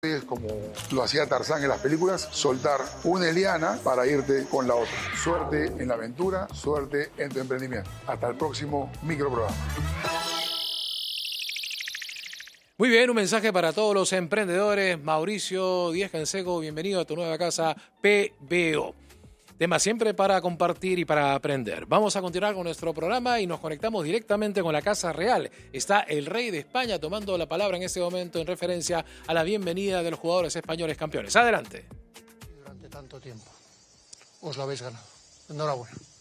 Es como lo hacía Tarzán en las películas, soltar una liana para irte con la otra. Suerte en la aventura, suerte en tu emprendimiento. Hasta el próximo microprograma. Muy bien, un mensaje para todos los emprendedores. Mauricio Díaz-Canseco, bienvenido a tu nueva casa PBO. Tema siempre para compartir y para aprender. Vamos a continuar con nuestro programa y nos conectamos directamente con la Casa Real. Está el rey de España tomando la palabra en este momento en referencia a la bienvenida de los jugadores españoles campeones. Adelante. Durante tanto tiempo os lo habéis ganado. Enhorabuena.